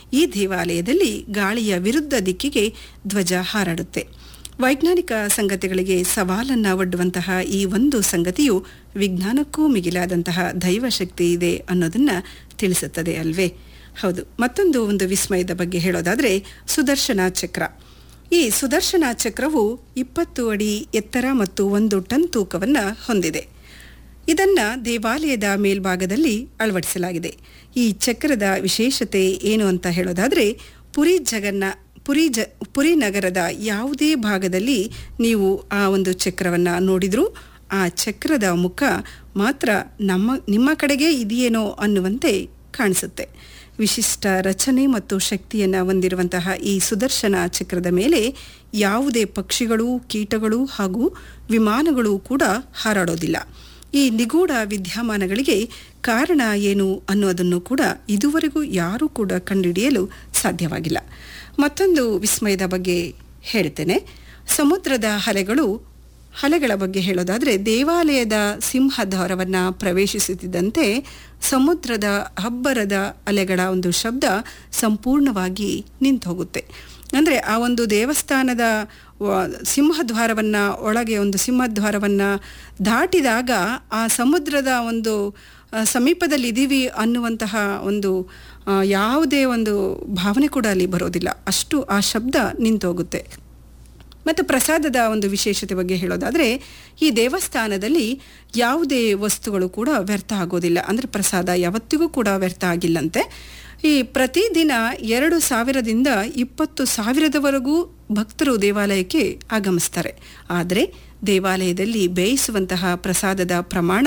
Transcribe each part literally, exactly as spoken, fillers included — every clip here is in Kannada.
ಈ ದೇವಾಲಯದಲ್ಲಿ ಗಾಳಿಯ ವಿರುದ್ಧ ದಿಕ್ಕಿಗೆ ಧ್ವಜ ಹಾರಾಡುತ್ತೆ. ವೈಜ್ಞಾನಿಕ ಸಂಗತಿಗಳಿಗೆ ಸವಾಲನ್ನು ಒಡ್ಡುವಂತಹ ಈ ಒಂದು ಸಂಗತಿಯು ವಿಜ್ಞಾನಕ್ಕೂ ಮಿಗಿಲಾದಂತಹ ದೈವಶಕ್ತಿ ಇದೆ ಅನ್ನೋದನ್ನು ತಿಳಿಸುತ್ತದೆ ಅಲ್ವೇ? ಹೌದು. ಮತ್ತೊಂದು ಒಂದು ವಿಸ್ಮಯದ ಬಗ್ಗೆ ಹೇಳೋದಾದರೆ ಸುದರ್ಶನ ಚಕ್ರ. ಈ ಸುದರ್ಶನ ಚಕ್ರವು ಇಪ್ಪತ್ತು ಅಡಿ ಎತ್ತರ ಮತ್ತು ಒಂದು ಟನ್ ತೂಕವನ್ನು ಹೊಂದಿದೆ. ಇದನ್ನು ದೇವಾಲಯದ ಮೇಲ್ಭಾಗದಲ್ಲಿ ಅಳವಡಿಸಲಾಗಿದೆ. ಈ ಚಕ್ರದ ವಿಶೇಷತೆ ಏನು ಅಂತ ಹೇಳೋದಾದರೆ, ಪುರಿ ಜಗನ್ನ ಪುರಿ ಜ ಪುರಿ ನಗರದ ಯಾವುದೇ ಭಾಗದಲ್ಲಿ ನೀವು ಆ ಒಂದು ಚಕ್ರವನ್ನು ನೋಡಿದರೂ ಆ ಚಕ್ರದ ಮುಖ ಮಾತ್ರ ನಮ್ಮ ನಿಮ್ಮ ಕಡೆಗೆ ಇದೆಯೇನೋ ಅನ್ನುವಂತೆ ಕಾಣಿಸುತ್ತೆ. ವಿಶಿಷ್ಟ ರಚನೆ ಮತ್ತು ಶಕ್ತಿಯನ್ನು ಹೊಂದಿರುವಂತಹ ಈ ಸುದರ್ಶನ ಚಕ್ರದ ಮೇಲೆ ಯಾವುದೇ ಪಕ್ಷಿಗಳು, ಕೀಟಗಳು ಹಾಗೂ ವಿಮಾನಗಳು ಕೂಡ ಹಾರಾಡೋದಿಲ್ಲ. ಈ ನಿಗೂಢ ವಿದ್ಯಮಾನಗಳಿಗೆ ಕಾರಣ ಏನು ಅನ್ನೋದನ್ನು ಕೂಡ ಇದುವರೆಗೂ ಯಾರೂ ಕೂಡ ಕಂಡುಹಿಡಿಯಲು ಸಾಧ್ಯವಾಗಿಲ್ಲ. ಮತ್ತೊಂದು ವಿಸ್ಮಯದ ಬಗ್ಗೆ ಹೇಳ್ತೇನೆ. ಸಮುದ್ರದ ಅಲೆಗಳು ಅಲೆಗಳ ಬಗ್ಗೆ ಹೇಳೋದಾದರೆ, ದೇವಾಲಯದ ಸಿಂಹದ್ವಾರವನ್ನು ಪ್ರವೇಶಿಸುತ್ತಿದ್ದಂತೆ ಸಮುದ್ರದ ಅಬ್ಬರದ ಅಲೆಗಳ ಒಂದು ಶಬ್ದ ಸಂಪೂರ್ಣವಾಗಿ ನಿಂತು ಹೋಗುತ್ತೆ. ಅಂದರೆ ಆ ಒಂದು ದೇವಸ್ಥಾನದ ಸಿಂಹದ್ವಾರವನ್ನು ಒಳಗೆ ಒಂದು ಸಿಂಹದ್ವಾರವನ್ನು ದಾಟಿದಾಗ ಆ ಸಮುದ್ರದ ಒಂದು ಸಮೀಪದಲ್ಲಿ ಇದ್ದೀವಿ ಅನ್ನುವಂತಹ ಒಂದು ಯಾವುದೇ ಒಂದು ಭಾವನೆ ಕೂಡ ಅಲ್ಲಿ ಬರೋದಿಲ್ಲ. ಅಷ್ಟು ಆ ಶಬ್ದ ನಿಂತೋಗುತ್ತೆ. ಮತ್ತು ಪ್ರಸಾದದ ಒಂದು ವಿಶೇಷತೆ ಬಗ್ಗೆ ಹೇಳೋದಾದರೆ, ಈ ದೇವಸ್ಥಾನದಲ್ಲಿ ಯಾವುದೇ ವಸ್ತುಗಳು ಕೂಡ ವ್ಯರ್ಥ ಆಗೋದಿಲ್ಲ. ಅಂದರೆ ಪ್ರಸಾದ ಯಾವತ್ತಿಗೂ ಕೂಡ ವ್ಯರ್ಥ ಆಗಿಲ್ಲಂತೆ. ಈ ಪ್ರತಿದಿನ ಎರಡು ಸಾವಿರದಿಂದ ಇಪ್ಪತ್ತು ಸಾವಿರದವರೆಗೂ ಭಕ್ತರು ದೇವಾಲಯಕ್ಕೆ ಆಗಮಿಸ್ತಾರೆ. ಆದರೆ ದೇವಾಲಯದಲ್ಲಿ ಬೇಯಿಸುವಂತಹ ಪ್ರಸಾದದ ಪ್ರಮಾಣ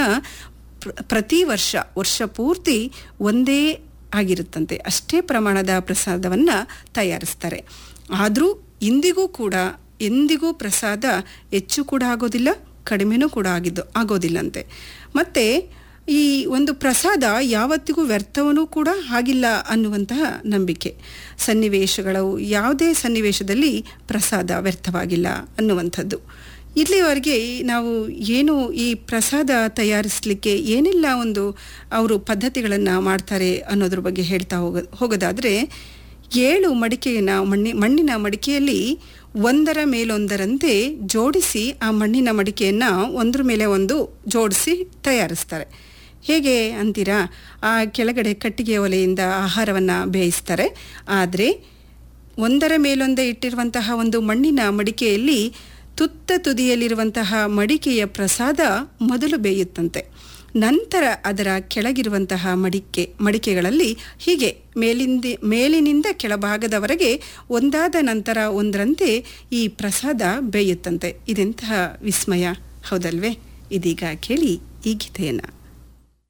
ಪ್ರತಿ ವರ್ಷ ವರ್ಷ ಪೂರ್ತಿ ಒಂದೇ ಆಗಿರುತ್ತಂತೆ. ಅಷ್ಟೇ ಪ್ರಮಾಣದ ಪ್ರಸಾದವನ್ನು ತಯಾರಿಸ್ತಾರೆ. ಆದರೂ ಇಂದಿಗೂ ಕೂಡ ಎಂದಿಗೂ ಪ್ರಸಾದ ಹೆಚ್ಚು ಕೂಡ ಆಗೋದಿಲ್ಲ, ಕಡಿಮೆನೂ ಕೂಡ ಆಗಿದ್ದು ಆಗೋದಿಲ್ಲಂತೆ. ಮತ್ತು ಈ ಒಂದು ಪ್ರಸಾದ ಯಾವತ್ತಿಗೂ ವ್ಯರ್ಥವೂ ಕೂಡ ಆಗಿಲ್ಲ ಅನ್ನುವಂತಹ ನಂಬಿಕೆ. ಸನ್ನಿವೇಶಗಳು ಯಾವುದೇ ಸನ್ನಿವೇಶದಲ್ಲಿ ಪ್ರಸಾದ ವ್ಯರ್ಥವಾಗಿಲ್ಲ ಅನ್ನುವಂಥದ್ದು. ಇಲ್ಲಿವರೆಗೆ ನಾವು ಏನು ಈ ಪ್ರಸಾದ ತಯಾರಿಸಲಿಕ್ಕೆ ಏನೆಲ್ಲ ಒಂದು ಅವರು ಪದ್ಧತಿಗಳನ್ನು ಮಾಡ್ತಾರೆ ಅನ್ನೋದ್ರ ಬಗ್ಗೆ ಹೇಳ್ತಾ ಹೋಗ ಹೋಗೋದಾದರೆ ಏಳು ಮಡಿಕೆಯನ್ನು ಮಣ್ಣಿ ಮಣ್ಣಿನ ಮಡಿಕೆಯಲ್ಲಿ ಒಂದರ ಮೇಲೊಂದರಂತೆ ಜೋಡಿಸಿ ಆ ಮಣ್ಣಿನ ಮಡಿಕೆಯನ್ನು ಒಂದರ ಮೇಲೆ ಒಂದು ಜೋಡಿಸಿ ತಯಾರಿಸ್ತಾರೆ. ಹೇಗೆ ಅಂತೀರಾ? ಆ ಕೆಳಗಡೆ ಕಟ್ಟಿಗೆ ಒಲೆಯಿಂದ ಆಹಾರವನ್ನು ಬೇಯಿಸ್ತಾರೆ. ಆದರೆ ಒಂದರ ಮೇಲೊಂದೇ ಇಟ್ಟಿರುವಂತಹ ಒಂದು ಮಣ್ಣಿನ ಮಡಿಕೆಯಲ್ಲಿ ತುತ್ತ ತುದಿಯಲ್ಲಿರುವಂತಹ ಮಡಿಕೆಯ ಪ್ರಸಾದ ಮೊದಲು ಬೇಯುತ್ತಂತೆ. ನಂತರ ಅದರ ಕೆಳಗಿರುವಂತಹ ಮಡಿಕೆ ಮಡಿಕೆಗಳಲ್ಲಿ ಹೀಗೆ ಮೇಲಿಂದ ಮೇಲಿನಿಂದ ಕೆಳಭಾಗದವರೆಗೆ ಒಂದಾದ ನಂತರ ಒಂದರಂತೆ ಈ ಪ್ರಸಾದ ಬೇಯುತ್ತಂತೆ. ಇದೆಂತಹ ವಿಸ್ಮಯ, ಹೌದಲ್ವೇ? ಇದೀಗ ಕೇಳಿ ಈ ಗೀತೆಯನ್ನು.